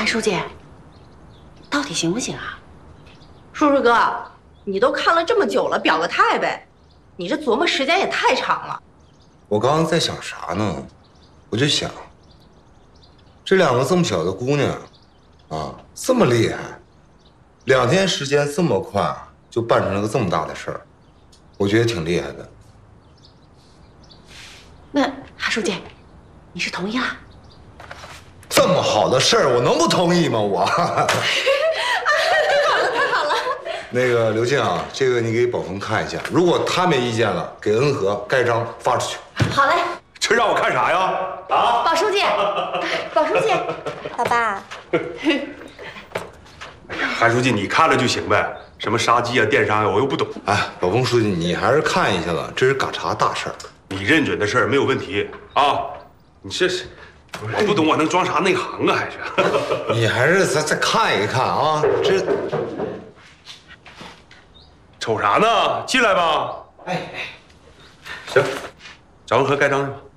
韩书记，到底行不行啊？ 叔叔哥，你都看了这么久了，表个态呗。你这琢磨时间也太长了。 我刚刚在想啥呢？我就想，这两个这么小的姑娘，啊，这么厉害，2天时间这么快就办成了个这么大的事儿，我觉得挺厉害的。 那韩书记，你是同意啦？ 这么好的事儿，我能不同意吗？我。 太好了，太好了。 那个刘静啊，这个你给宝峰看一下，如果他没意见了，给恩和盖章发出去。 好嘞。 这让我看啥呀？啊！ 宝书记，宝书记， 老爸。 哎呀，韩书记，你看了就行呗。什么杀鸡啊、电商呀，我又不懂。 哎，宝峰书记，你还是看一下子，这是嘎查大事儿。 你认准的事儿没有问题啊。你这是，我不懂，我能装啥内行啊？还是？ 你还是再看一看啊，这瞅啥呢？进来吧。 哎， 行，找恩和盖章去吧。